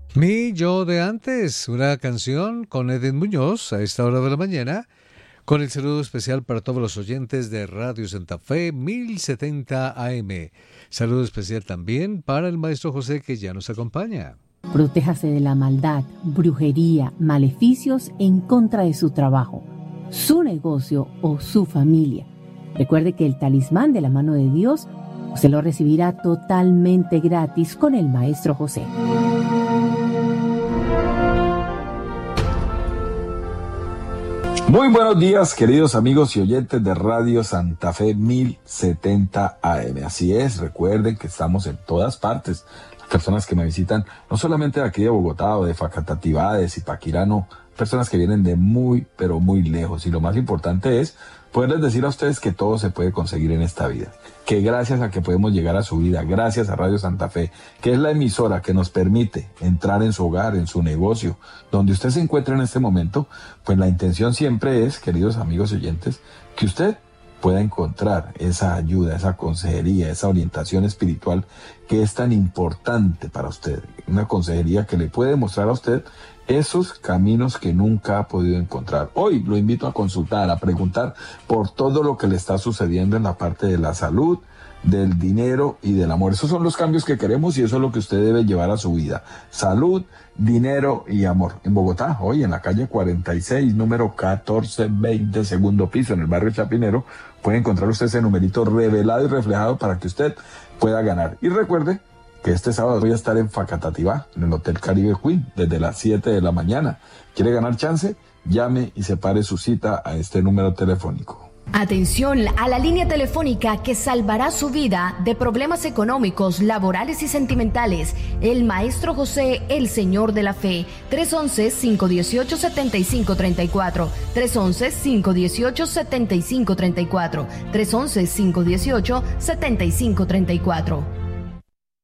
Mi yo de antes, una canción con Edith Muñoz a esta hora de la mañana, con el saludo especial para todos los oyentes de Radio Santa Fe 1070 AM. Saludo especial también para el maestro José que ya nos acompaña. Protéjase de la maldad, brujería, maleficios en contra de su trabajo, su negocio o su familia. Recuerde que el talismán de la mano de Dios se lo recibirá totalmente gratis con el maestro José. Muy buenos días, queridos amigos y oyentes de Radio Santa Fe 1070 AM. Así es, recuerden que estamos en todas partes. Las personas que me visitan, no solamente de aquí de Bogotá o de Facatativá, de Zipaquirá, no, personas que vienen de muy, pero muy lejos. Y lo más importante es poderles decir a ustedes que todo se puede conseguir en esta vida. Que gracias a que podemos llegar a su vida, gracias a Radio Santa Fe, que es la emisora que nos permite entrar en su hogar, en su negocio, donde usted se encuentra en este momento, pues la intención siempre es, queridos amigos y oyentes, que usted pueda encontrar esa ayuda, esa consejería, esa orientación espiritual que es tan importante para usted. Una consejería que le puede mostrar a usted esos caminos que nunca ha podido encontrar. Hoy lo invito a consultar, a preguntar por todo lo que le está sucediendo en la parte de la salud, del dinero y del amor. Esos son los cambios que queremos y eso es lo que usted debe llevar a su vida. Salud, dinero y amor. En Bogotá, hoy en la calle 46, número 1420, segundo piso, en el barrio Chapinero, puede encontrar usted ese numerito revelado y reflejado para que usted pueda ganar. Y recuerde que este sábado voy a estar en Facatativá, en el Hotel Caribe Queen, desde las 7 de la mañana. ¿Quiere ganar chance? Llame y separe su cita a este número telefónico. Atención a la línea telefónica que salvará su vida de problemas económicos, laborales y sentimentales. El Maestro José, el Señor de la Fe. 311-518-7534. 311-518-7534. 311-518-7534.